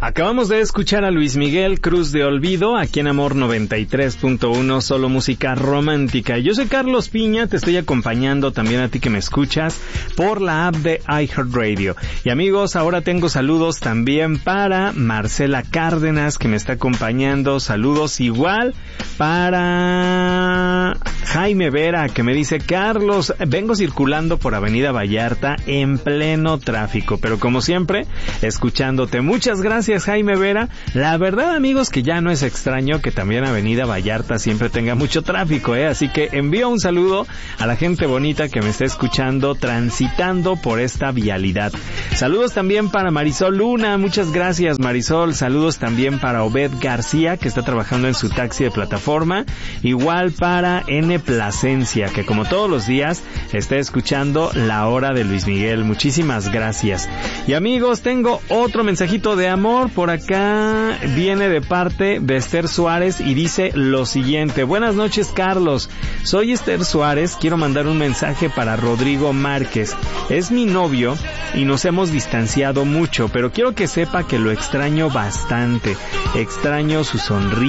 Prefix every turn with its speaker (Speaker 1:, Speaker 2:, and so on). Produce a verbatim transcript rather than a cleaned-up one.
Speaker 1: Acabamos de escuchar a Luis Miguel, Cruz de Olvido, aquí en Amor noventa y tres punto uno, solo música romántica. Yo soy Carlos Piña, te estoy acompañando también a ti que me escuchas por la app de iHeartRadio. Y amigos, ahora tengo saludos también para Marcela Cárdenas, que me está acompañando. Saludos igual para Jaime Vera, que me dice: Carlos, vengo circulando por Avenida Vallarta en pleno tráfico, pero como siempre, escuchándote. Muchas gracias, Jaime Vera. La verdad, amigos, que ya no es extraño que también Avenida Vallarta siempre tenga mucho tráfico, ¿eh? Así que envío un saludo a la gente bonita que me está escuchando transitando por esta vialidad. Saludos también para Marisol Luna. Muchas gracias, Marisol. Saludos también para Obed García, que está trabajando en su taxi de plataforma. Igual para N Plasencia, que como todos los días está escuchando La Hora de Luis Miguel. Muchísimas gracias. Y amigos, tengo otro mensajito de amor. Por acá viene de parte de Esther Suárez y dice lo siguiente: buenas noches, Carlos, soy Esther Suárez, quiero mandar un mensaje para Rodrigo Márquez. Es mi novio y nos hemos distanciado mucho, pero quiero que sepa que lo extraño bastante. Extraño su sonrisa,